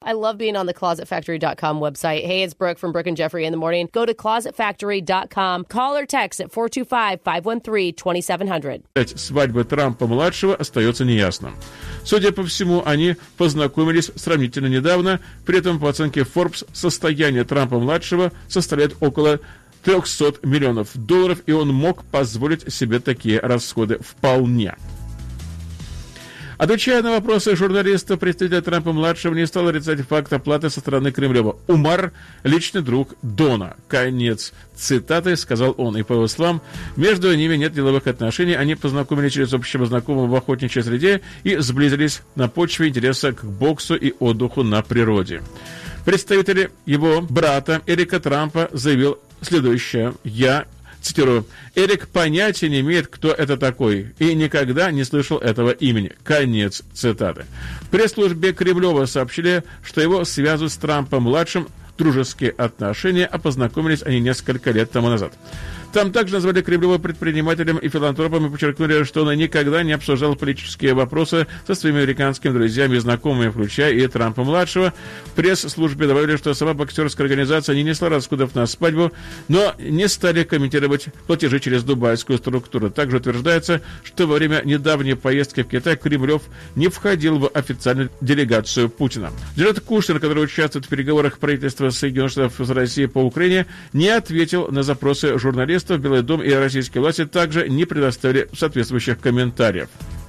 I love being on the ClosetFactory.com website. Hey, it's Brooke from Brooke and Jeffrey in the morning. Go to ClosetFactory.com. Call or text at 425-513-2700. Свадьба Трампа-младшего остается неясным. Судя по всему, они познакомились сравнительно недавно. При этом, по оценке Forbes, состояние Трампа-младшего составляет около $300 миллионов, и он мог позволить себе такие расходы вполне. Отвечая на вопросы журналиста, представитель Трампа-младшего не стал отрицать факт оплаты со стороны Кремлева. Умар – личный друг Дона. Конец цитаты, сказал он. И по его словам, между ними нет деловых отношений. Они познакомились через общего знакомого в охотничьей среде и сблизились на почве интереса к боксу и отдыху на природе. Представитель его брата Эрика Трампа заявил следующее. Я цитирую: «Эрик понятия не имеет, кто это такой, и никогда не слышал этого имени». Конец цитаты. В пресс-службе Кремлева сообщили, что его связывают с Трампом-младшим дружеские отношения, а познакомились они несколько лет тому назад. Там также назвали Кремлева предпринимателем и филантропом и подчеркнули, что он никогда не обсуждал политические вопросы со своими американскими друзьями и знакомыми, включая и Трампа-младшего. В пресс-службе добавили, что сама боксерская организация не несла расходов на свадьбу, но не стали комментировать платежи через дубайскую структуру. Также утверждается, что во время недавней поездки в Китай Кремлев не входил в официальную делегацию Путина. Джаред Кушнер, который участвует в переговорах правительства Соединенных Штатов с Россией по Украине, не ответил на запросы журналистов. Белый дом и российские власти также не предоставили соответствующих комментариев.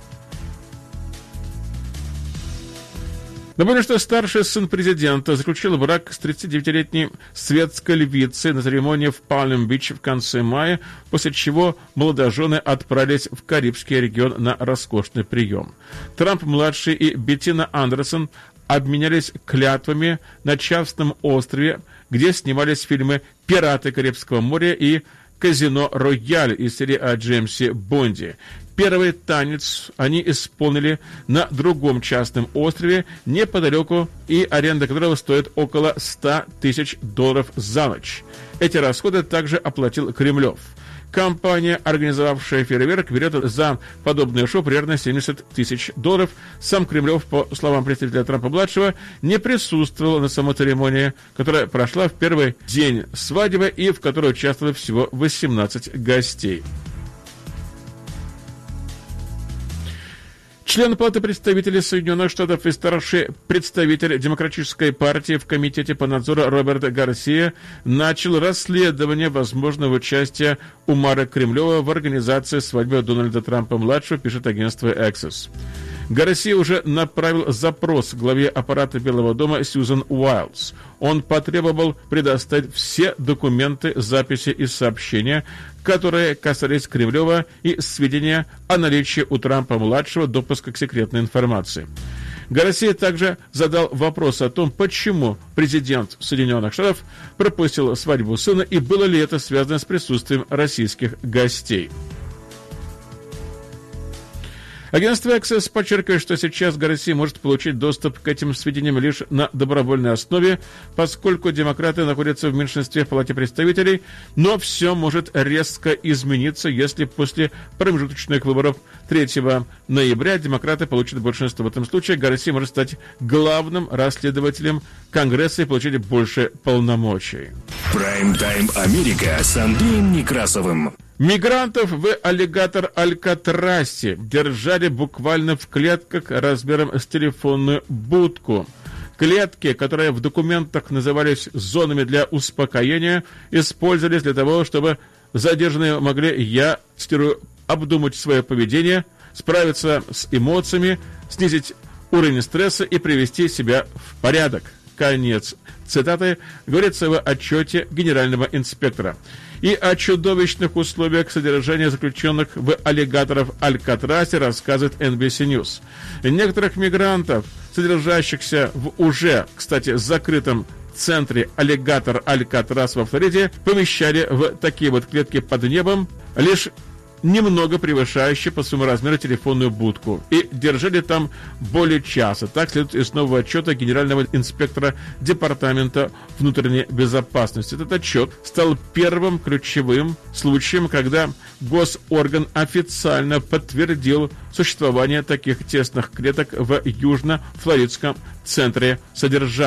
Напомню, что старший сын президента заключил брак с 39-летней светской львицей на церемонии в Палм-Бич в конце мая, после чего молодожены отправились в Карибский регион на роскошный прием. Трамп-младший и Беттина Андерсон обменялись клятвами на частном острове, где снимались фильмы «Пираты Карибского моря» и «Казино Рояль» из серии о Джеймсе Бонде. Первый танец они исполнили на другом частном острове неподалеку, и аренда которого стоит около $100 тысяч за ночь. Эти расходы также оплатил Кремлев. Компания, организовавшая фейерверк, берет за подобное шоу примерно $70 тысяч. Сам Кремлев, по словам представителя Трампа-младшего, не присутствовал на самой церемонии, которая прошла в первый день свадьбы и в которой участвовало всего 18 гостей. Член Палаты представителей Соединенных Штатов и старший представитель Демократической партии в Комитете по надзору Роберт Гарсия начал расследование возможного участия Умара Кремлева в организации свадьбы Дональда Трампа-младшего, пишет агентство Access. Гарсия уже направил запрос главе аппарата Белого дома Сьюзан Уайлдс. Он потребовал предоставить все документы, записи и сообщения, которые касались Кремлева, и сведения о наличии у Трампа-младшего допуска к секретной информации. Гарсия также задал вопрос о том, почему президент Соединенных Штатов пропустил свадьбу сына и было ли это связано с присутствием российских гостей. Агентство Access подчеркивает, что сейчас Гарсия может получить доступ к этим сведениям лишь на добровольной основе, поскольку демократы находятся в меньшинстве в Палате представителей, но все может резко измениться, если после промежуточных выборов 3 ноября демократы получат большинство. В этом случае Гарсия может стать главным расследователем Конгресса и получить больше полномочий. Прайм-тайм Америка с Андреем Некрасовым. Мигрантов в аллигатор Алькатрасе держали буквально в клетках размером с телефонную будку. Клетки, которые в документах назывались зонами для успокоения, использовались для того, чтобы задержанные могли, я цитирую, обдумать свое поведение, справиться с эмоциями, снизить уровень стресса и привести себя в порядок. Конец цитаты, говорится в отчете генерального инспектора. И о чудовищных условиях содержания заключенных в аллигаторов Алькатрасе рассказывает NBC News. Некоторых мигрантов, содержащихся в уже, кстати, закрытом центре аллигатор Алькатрас во Флориде, помещали в такие вот клетки под небом, лишь немного превышающие по своему размеру телефонную будку, и держали там более часа. Так следует из нового отчета генерального инспектора Департамента внутренней безопасности. Этот отчет стал первым ключевым случаем, когда госорган официально подтвердил существование таких тесных клеток в южно-флоридском центре содержания.